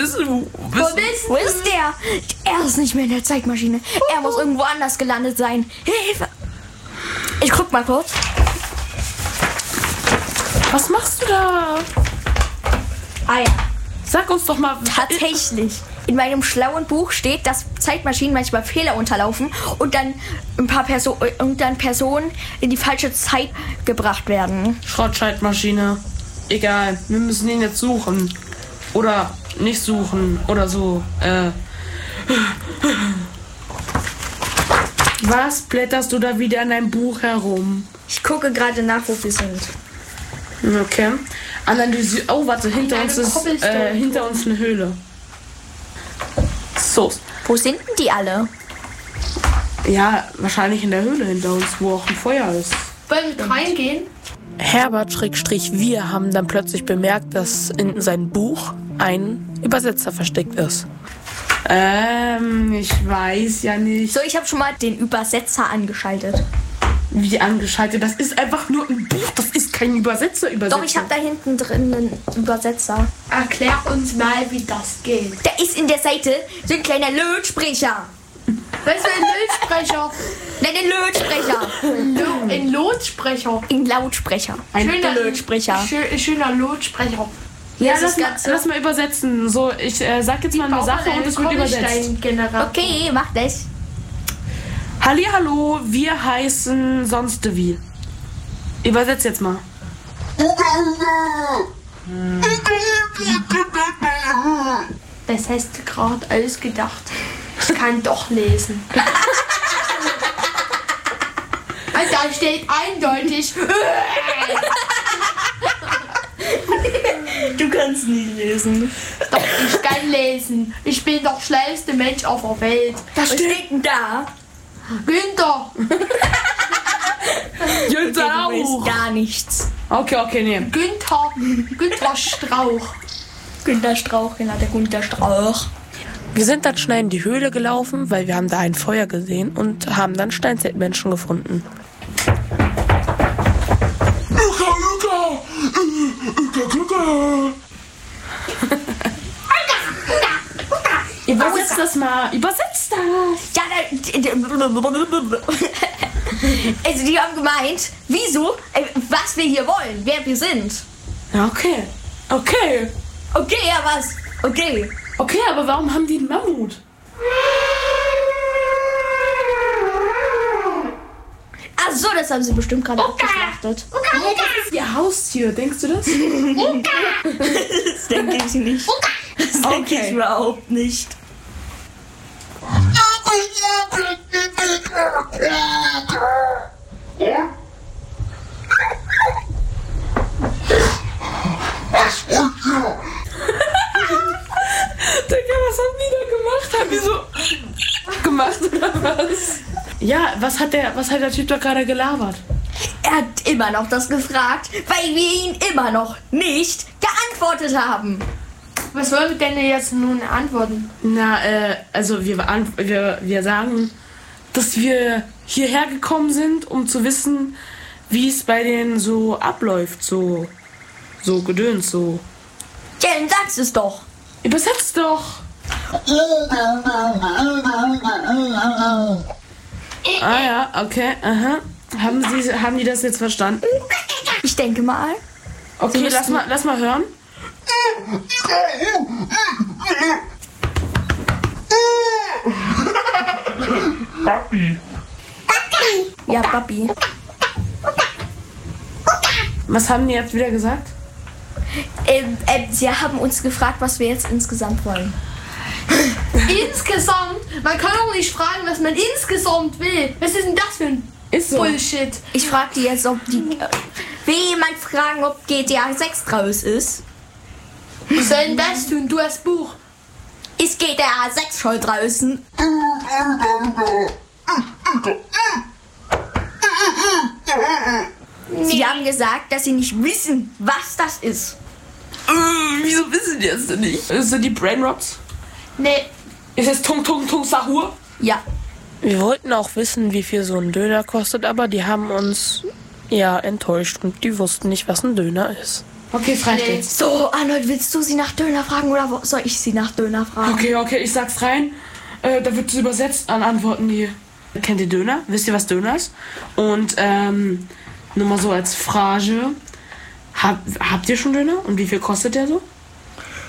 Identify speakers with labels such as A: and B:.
A: Wo ist der? Er ist nicht mehr in der Zeitmaschine. Er muss irgendwo anders gelandet sein. Hilfe! Ich guck mal kurz.
B: Was machst du da?
A: Ah ja.
B: Sag uns doch mal.
A: Tatsächlich. In meinem schlauen Buch steht, dass Zeitmaschinen manchmal Fehler unterlaufen und dann Personen in die falsche Zeit gebracht werden.
B: Schrottscheidmaschine. Egal, wir müssen ihn jetzt suchen. Oder nicht suchen oder so. Was blätterst du da wieder in deinem Buch herum?
A: Ich gucke gerade nach, wo wir sind.
B: Okay. Analyse. Oh, warte, hinter uns ist eine Höhle. So.
A: Wo sind denn die alle?
B: Ja, wahrscheinlich in der Höhle hinter uns, wo auch ein Feuer ist.
C: Wollen wir reingehen?
B: Herbert-wir haben dann plötzlich bemerkt, dass in seinem Buch ein Übersetzer versteckt ist. Ich weiß ja nicht.
A: So, ich habe schon mal den Übersetzer angeschaltet.
B: Wie angeschaltet? Das ist einfach nur ein Buch, das ist kein Übersetzer.
A: Doch, ich habe da hinten drin einen Übersetzer.
C: Erklär uns mal, wie das geht.
A: Da ist in der Seite so ein kleiner Lautsprecher.
C: Was ist ein Lautsprecher?
A: Nein, ein Lautsprecher.
C: Ein Lautsprecher.
A: Ein Lautsprecher.
C: Ein
A: schöner Lautsprecher.
C: Schöner Lautsprecher.
A: Ja,
B: lass mal übersetzen. So, ich sag jetzt mal eine Sache und es wird übersetzt.
A: Okay, mach das.
B: Hallihallo, wir heißen sonst wie. Übersetz jetzt mal.
C: Das hast du gerade ausgedacht. Ich kann doch lesen. Und da steht eindeutig.
A: Du kannst nie lesen.
C: Doch, ich kann lesen. Ich bin der schlauste Mensch auf der Welt.
A: Was steht denn da?
C: Günther.
B: Günther
A: Du weißt
B: auch.
A: gar nichts.
B: Okay, nee.
C: Günther Strauch.
A: Günter Strauch, genau, der Günter Strauch.
B: Wir sind dann schnell in die Höhle gelaufen, weil wir haben da ein Feuer gesehen und haben dann Steinzeitmenschen gefunden. Übersetzt das mal. Übersetzt das.
A: Ja, also die haben gemeint, wieso, was wir hier wollen, wer wir sind.
B: Ja, okay.
A: Okay, ja was? Okay.
B: Okay, aber warum haben die einen Mammut?
A: Ach so, das haben sie bestimmt gerade abgeschlachtet.
B: Nee, das ist ihr Haustier. Denkst du das?
A: Das denke ich nicht. Das denke ich überhaupt nicht.
B: Digga, was haben die da gemacht? Haben die so gemacht oder was? Ja, was hat der Typ da gerade gelabert?
A: Er hat immer noch das gefragt, weil wir ihn immer noch nicht geantwortet haben.
C: Was wollen wir denn jetzt nun antworten?
B: Na, also wir sagen, dass wir hierher gekommen sind, um zu wissen, wie es bei denen so abläuft, so Gedöns, so.
A: Ja, dann sagst es doch.
B: Übersetzt doch! Ah ja, okay, aha. Haben die das jetzt verstanden?
A: Ich denke mal.
B: Okay, lass mal hören.
D: Papi.
A: Ja, Papi.
B: Was haben die jetzt wieder gesagt?
A: Sie haben uns gefragt, was wir jetzt insgesamt wollen.
C: Insgesamt? Man kann doch nicht fragen, was man insgesamt will. Was ist denn das für ein
B: Ist so.
C: Bullshit?
A: Ich frage die jetzt, ob die... will jemand fragen, ob GTA 6 raus ist?
C: Was soll denn das tun? Du hast Buch.
A: Ist GTA 6 schon draußen? Sie haben gesagt, dass sie nicht wissen, was das ist.
B: Wieso wissen die es denn nicht? Sind die Brainrots?
C: Nee.
B: Ist es Tung Tung Tung Sahur?
A: Ja.
B: Wir wollten auch wissen, wie viel so ein Döner kostet, aber die haben uns ja enttäuscht und die wussten nicht, was ein Döner ist. Okay, es reicht jetzt.
A: So, Arnold, willst du sie nach Döner fragen oder soll ich sie nach Döner fragen?
B: Okay, ich sag's rein. Da wird es übersetzt an Antworten hier. Kennt ihr Döner? Wisst ihr, was Döner ist? Und nur mal so als Frage. Habt ihr schon Döner? Und wie viel kostet der so?